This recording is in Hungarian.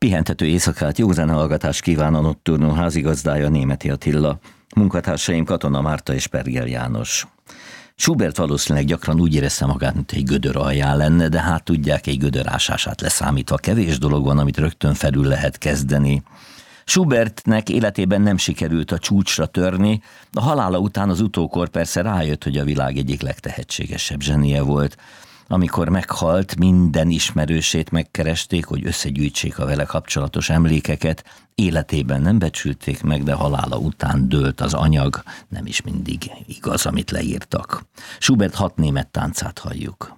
Pihentető éjszakát, jó zenehallgatást kíván a Nocturno házigazdája, Németi Attila. Munkatársaim Katona Márta és Pergel János. Schubert valószínűleg gyakran úgy érezte magát, mint egy gödör alján lenne, de hát tudják, egy gödör ásását leszámítva kevés dolog van, amit rögtön felül lehet kezdeni. Schubertnek életében nem sikerült a csúcsra törni, a halála után az utókor persze rájött, hogy a világ egyik legtehetségesebb zsenie volt. Amikor meghalt, minden ismerősét megkeresték, hogy összegyűjtsék a vele kapcsolatos emlékeket. Életében nem becsülték meg, de halála után dőlt az anyag, nem is mindig igaz, amit leírtak. Schubert 6 német táncát halljuk.